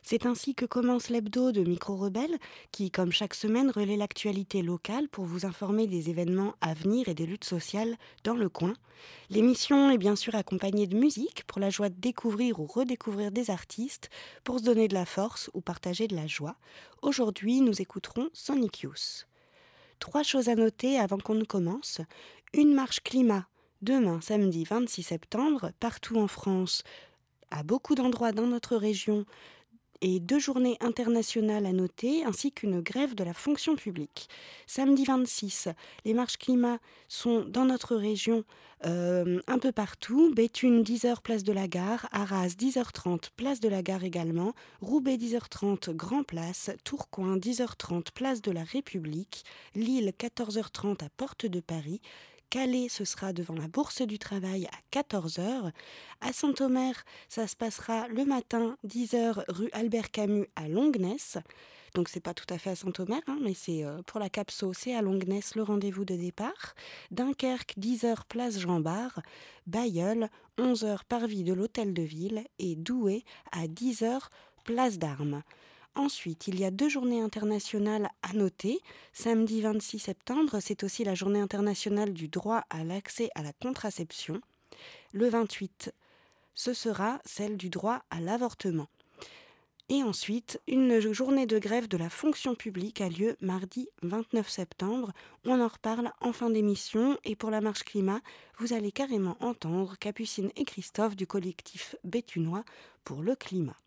C'est ainsi que commence l'hebdo de Micro Rebelle, qui, comme chaque semaine, relaie l'actualité locale pour vous informer des événements à venir et des luttes sociales dans le coin. L'émission est bien sûr accompagnée de musique pour la joie de découvrir ou redécouvrir des artistes, pour se donner de la force ou partager de la joie. Aujourd'hui, nous écouterons Sonic Youth. Trois choses à noter avant qu'on ne commence. Une marche climat demain, samedi 26 septembre, partout en France, à beaucoup d'endroits dans notre région, et deux journées internationales à noter, ainsi qu'une grève de la fonction publique. Samedi 26, les marches climat sont dans notre région un peu partout. Béthune 10h place de la Gare, Arras 10h30 place de la Gare également, Roubaix 10h30 Grand Place, Tourcoing 10h30 place de la République, Lille 14h30 à Porte de Paris, Calais, ce sera devant la Bourse du Travail à 14h. À Saint-Omer, ça se passera le matin, 10h, rue Albert Camus à Longnes. Donc c'est pas tout à fait à Saint-Omer, mais c'est pour la Capso, c'est à Longnes le rendez-vous de départ. Dunkerque, 10h, place Jean Bart. Bailleul, 11h, parvis de l'Hôtel de Ville. Et Douai, à 10h, place d'Armes. Ensuite, il y a deux journées internationales à noter. Samedi 26 septembre, c'est aussi la journée internationale du droit à l'accès à la contraception. Le 28, ce sera celle du droit à l'avortement. Et ensuite, une journée de grève de la fonction publique a lieu mardi 29 septembre. On en reparle en fin d'émission. Et pour la marche climat, vous allez carrément entendre Capucine et Christophe du collectif béthunois pour le climat.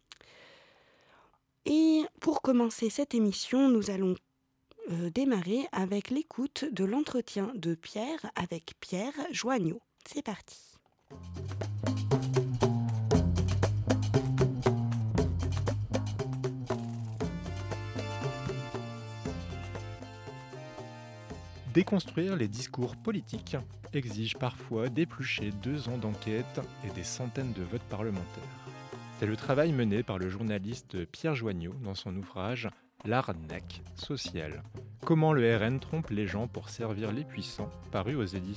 Et pour commencer cette émission, nous allons démarrer avec l'écoute de l'entretien de Pierre avec Pierre Joignot. C'est parti. Déconstruire les discours politiques exige parfois d'éplucher 2 ans d'enquête et des centaines de votes parlementaires. C'est le travail mené par le journaliste Pierre Joignot dans son ouvrage L'arnaque sociale. Comment le RN trompe les gens pour servir les puissants, paru aux éditions